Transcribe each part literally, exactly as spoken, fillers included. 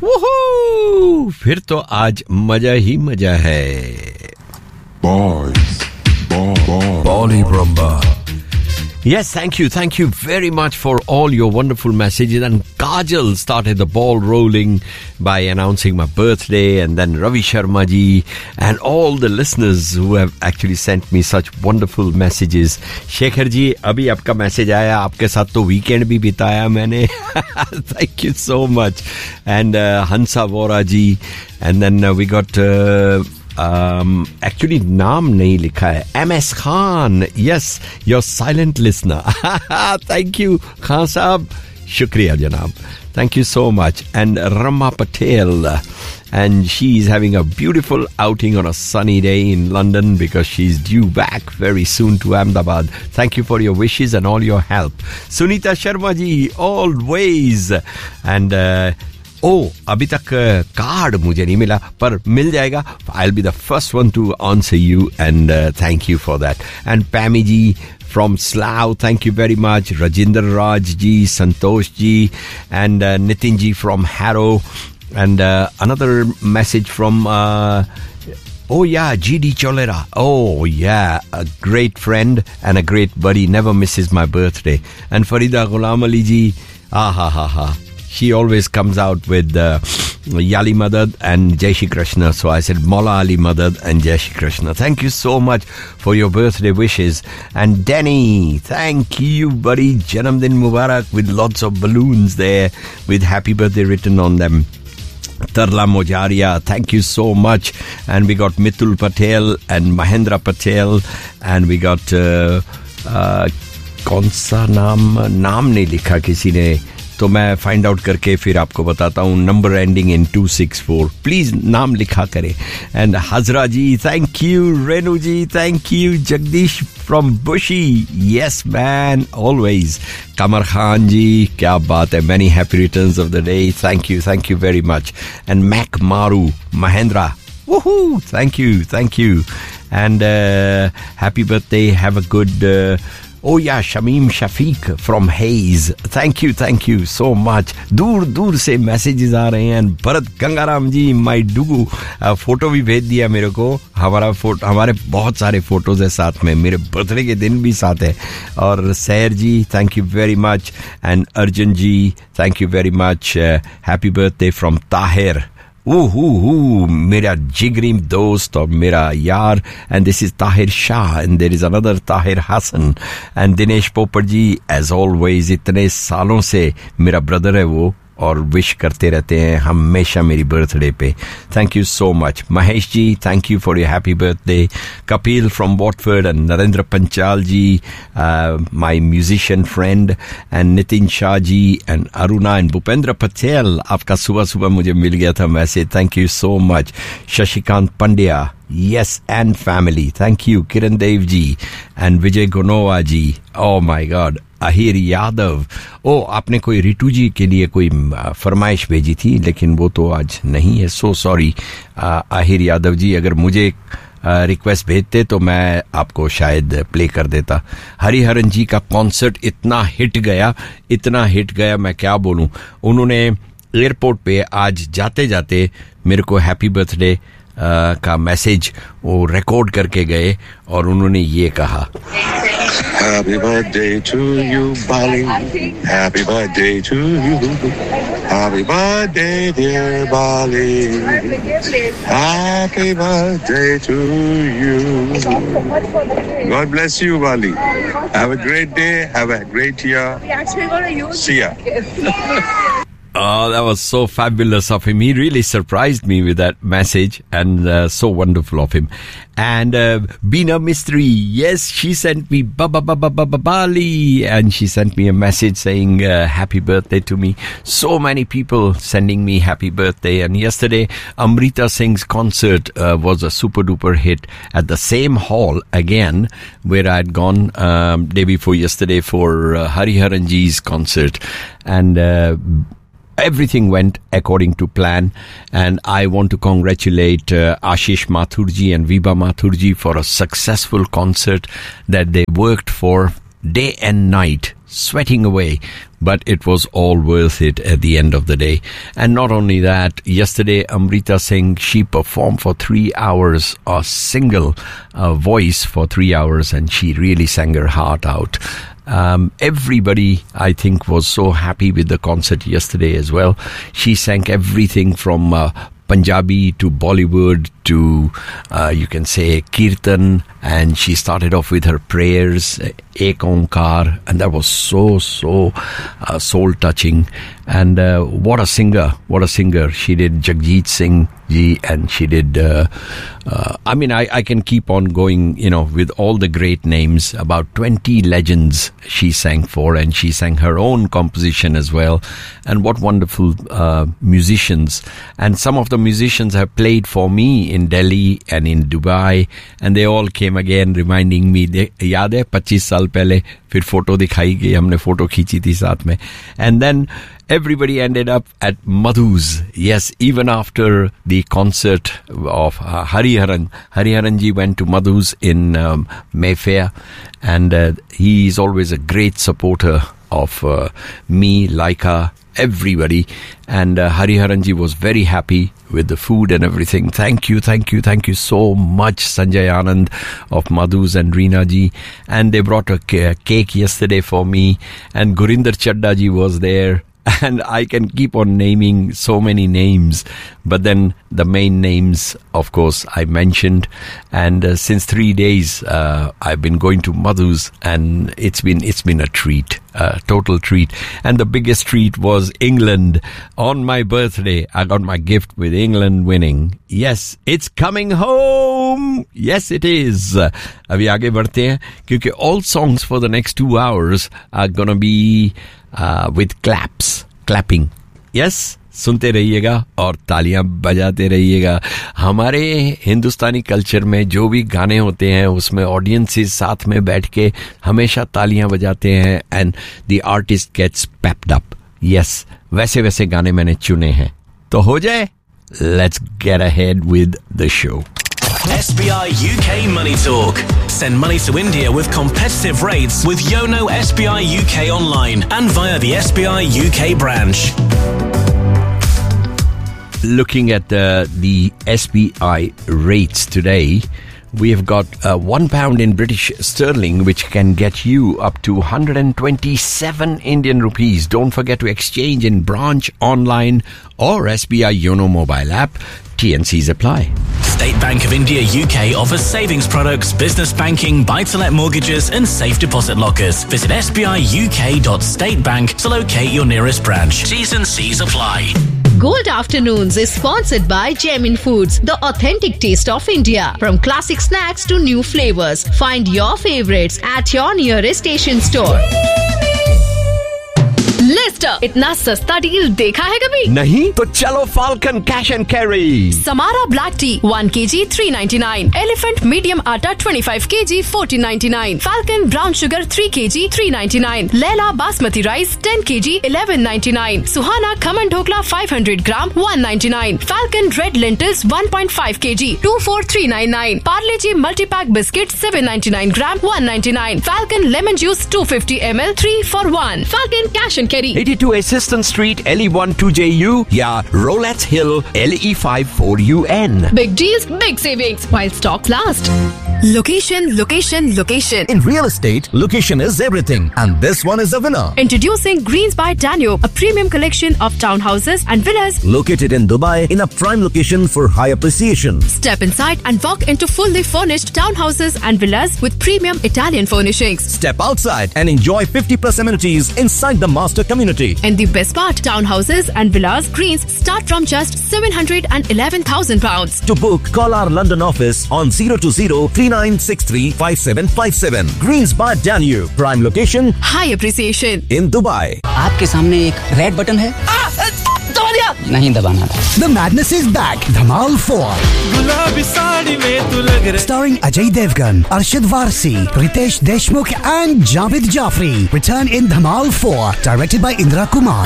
वूहू! फिर तो आज मजा ही मजा है. Boys, boys, Bolly Brumba. Yes, thank you. Thank you very much for all your wonderful messages. And Kajal started the ball rolling by announcing my birthday, and then Ravi Sharma ji and all the listeners who have actually sent me such wonderful messages. Shekhar ji, abhi aapka message aaya. Aapke saath to weekend bhi bitaya maine. Thank you so much. And uh, Hansa Vora ji. And then uh, we got... Uh, Um, actually, naam nahi likha hai. M S Khan. Yes, your silent listener. Thank you, Khan Saab. Shukriya, Janab. Thank you so much. And Rama Patel. And she's having a beautiful outing on a sunny day in London because she's due back very soon to Ahmedabad. Thank you for your wishes and all your help. Sunita Sharma ji, always. And... Uh, Oh, अभी तक card मुझे नहीं मिला पर मिल जाएगा. I'll be the first one to answer you and uh, thank you for that. And Pammy ji from Slough, thank you very much. Rajinder Raj ji, Santosh ji, and uh, Nitin ji from Harrow. And uh, another message from... Uh, Oh yeah, G D Cholera. Oh yeah, a great friend and a great buddy. Never misses my birthday. And Farida Ghulam Ali ji. Ah ha ha ha. She always comes out with uh, Yali Madad and Jai Shri Krishna. So I said Mola Ali Madad and Jai Shri Krishna. Thank you so much for your birthday wishes. And Danny, thank you, buddy. Janamdin Mubarak with lots of balloons there with happy birthday written on them. Tarla Mojaria, thank you so much. And we got Mitul Patel and Mahendra Patel. And we got... Uh, uh, कौन सा नाम नाम नहीं लिखा किसी ने तो मैं फाइंड आउट करके फिर आपको बताता हूँ. Number ending in to six four. Please नाम लिखा करें. And Hazra ji, thank you. Renu ji, thank you. Jagdish from bushy, yes man, always. कमर खान जी, क्या बात है. Many happy returns of the day. Thank you, thank you very much. And Mac मारू Mahindra, woohoo, thank you, thank you. And uh, happy birthday, have a good... Uh, Oh yeah, Shamim Shafiq from Hayes. Thank you, thank you so much. दूर दूर से messages आ रहे हैं. भरत गंगाराम जी, माई डुगू, photo भी भेज दिया मेरे को. हमारा फोटो, हमारे बहुत सारे फोटोज है साथ में. मेरे बर्थडे के दिन भी साथ है. और सैर जी, thank you very much. And Arjun ji, thank you very much. Happy birthday from Tahir. Ooh, मेरा जिगरी दोस्त और मेरा यार. And this is Tahir Shah and there is another Tahir Hassan. And Dinesh Popar ji, as always, इतने सालों से मेरा ब्रदर है वो और विश करते रहते हैं हमेशा मेरी बर्थडे पे. Thank you so much. Mahesh ji, thank you for your happy birthday. Kapil from Watford and Narendra Panchal ji, my musician friend. And Nitin Shah ji and Aruna and Bhupendra Patel. आपका सुबह सुबह मुझे मिल गया था message. Thank you so much. Shashikant Pandya, yes, and family, thank you. Kiran Dev ji and Vijay Gonowa ji. Oh my God. Ahir Yadav. ओ, आपने कोई रिटू जी के लिए कोई फरमाइश भेजी थी लेकिन वो तो आज नहीं है. So sorry Ahir Yadav ji. अगर मुझे रिक्वेस्ट भेजते तो मैं आपको शायद प्ले कर देता. हरिहरन जी का कॉन्सर्ट इतना हिट गया, इतना हिट गया, मैं क्या बोलूं. उन्होंने एयरपोर्ट पे आज जाते जाते मेरे को हैप्पी बर्थडे का मैसेज वो रिकॉर्ड करके गए और उन्होंने ये कहा, Happy birthday to you, Bali. Happy birthday to you. Happy birthday, dear Bali. Happy birthday to you. God bless you, Bali. Have a great day. Have a great year. See ya. Oh, that was so fabulous of him. He really surprised me with that message and uh, so wonderful of him. And uh, Bina Mistry, yes, she sent me ba ba ba ba ba ba Bali, and she sent me a message saying uh, happy birthday to me. So many people sending me happy birthday. And yesterday, Amrita Singh's concert uh, was a super duper hit at the same hall again where I had gone um, day before yesterday for uh, Hariharan ji's concert. And uh, everything went according to plan, and I want to congratulate uh, Ashish Mathurji and Vibha Mathurji for a successful concert that they worked for day and night. sweating away, but it was all worth it at the end of the day. And not only that, yesterday Amrita Singh, she performed for three hours, a single uh, voice for three hours, and she really sang her heart out. Um, everybody, I think, was so happy with the concert yesterday as well. She sang everything from uh, Punjabi to Bollywood to, uh, you can say, Kirtan, and she started off with her prayers, Ek Onkar, and that was so, so uh, soul-touching. And uh, what a singer, what a singer. She did Jagjit Singh ji, and she did, uh, uh, I mean, I, I can keep on going, you know, with all the great names. About twenty legends she sang for, and she sang her own composition as well. And what wonderful uh, musicians. And some of the musicians have played for me in Delhi and in Dubai, and they all came again reminding me, yaad hai twenty-five saal pehle fir photo dikhai gayi, humne photo khichi thi saath mein. And then everybody ended up at Madhu's. Yes, even after the concert of uh, Hariharan, Hariharan ji went to Madhu's in um, Mayfair, and uh, he is always a great supporter of uh, me, Laika, everybody. And uh, Hariharan ji was very happy with the food and everything. Thank you, thank you, thank you so much, Sanjay Anand of Madhu's and Reena ji. And they brought a c- cake yesterday for me, and Gurinder Chadda ji was there. And I can keep on naming so many names, but then the main names, of course, I mentioned. And uh, since three days, uh, I've been going to Madhu's, and it's been it's been a treat, a total treat. And the biggest treat was England. On my birthday, I got my gift with England winning. Yes, it's coming home. Yes, it is. अभी आगे बढ़ते हैं, क्योंकि all songs for the next two hours are gonna be Uh, with claps, clapping. Yes, सुनते रहिएगा और तालियां बजाते रहिएगा. हमारे हिंदुस्तानी कल्चर में जो भी गाने होते हैं उसमें ऑडियंसेस साथ में बैठ के हमेशा तालियां बजाते हैं, and the artist gets पेप्ड up. Yes, वैसे वैसे गाने मैंने चुने हैं. तो हो जाए, let's get ahead with the show. S B I U K Money Talk. Send money to India with competitive rates with Yono S B I U K online and via the S B I U K branch. Looking at uh, the S B I rates today, we have got uh, one pound in British sterling, which can get you up to one hundred twenty-seven Indian rupees. Don't forget to exchange in branch, online, or S B I Yono mobile app. T and C's apply. State Bank of India U K offers savings products, business banking, buy-to-let mortgages and safe deposit lockers. Visit s b i u k dot state bank to locate your nearest branch. T's and C's apply. Gold Afternoons is sponsored by Jamin Foods, the authentic taste of India. From classic snacks to new flavors, find your favorites at your nearest station store. Leicester, इतना सस्ता deal देखा है कभी? नहीं? तो चलो falcon cash and carry. Samara black T one kilogram three ninety-nine, elephant medium आटा twenty-five kilograms fourteen ninety-nine, falcon brown sugar three kilograms three ninety-nine, Laila basmati rice ten kilograms eleven ninety-nine, Suhana khaman dhokla five hundred grams one ninety-nine, falcon red lentils one point five kilograms twenty-four three ninety-nine, Parle ji multi pack biscuit seven ninety-nine grams one ninety-nine, falcon lemon juice two hundred fifty milliliters three for one, falcon cash and carry eighty-two Assistant Street L E one two J U या Rolettes Hill L E five four U N. Big deals, big savings while stocks last. Location, location, location. In real estate, location is everything, and this one is the winner. Introducing Greens by Danube, a premium collection of townhouses and villas located in Dubai in a prime location for high appreciation. Step inside and walk into fully furnished townhouses and villas with premium Italian furnishings. Step outside and enjoy fifty plus amenities inside the master community. And the best part, townhouses and villas Greens start from just seven hundred eleven thousand pounds. To book, call our London office on zero two zero three nine six three five seven five seven. Greens by Danube, prime location, high appreciation in Dubai. आपके सामने एक red button है, दबा दिया? नहीं दबाना था. The madness is back. Dhamal four. गुलाबी साड़ी में तू लग रहा. Starring Ajay Devgan, Arshad Varsi, Ritesh Deshmukh and Javed Jafri. Return in Dhamal four. Directed by Indra Kumar.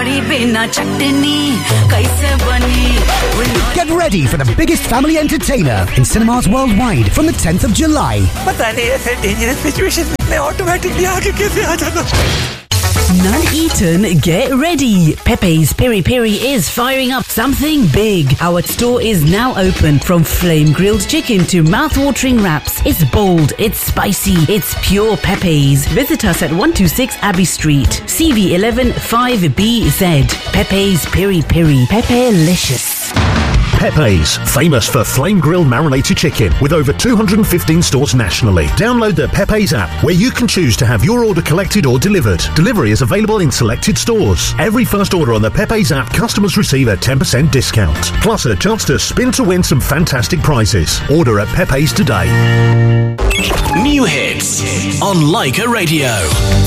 Get ready for the biggest family entertainer in cinemas worldwide from the tenth of July. पता नहीं ऐसे dangerous situation में automatically आगे कैसे आ जाता. None eaten, get ready. Pepe's Piri Piri is firing up something big. Our store is now open. From flame grilled chicken to mouth-watering wraps. It's bold, it's spicy, it's pure Pepe's. Visit us at one twenty-six Abbey Street, C V eleven five B Z. Pepe's Piri Piri. Pepe-licious. Pepe's, famous for flame grilled marinated chicken with over two hundred fifteen stores nationally. Download the Pepe's app where you can choose to have your order collected or delivered. Delivery is available in selected stores. Every first order on the Pepe's app, customers receive a ten percent discount. Plus a chance to spin to win some fantastic prizes. Order at Pepe's today. New hits on Leica Radio.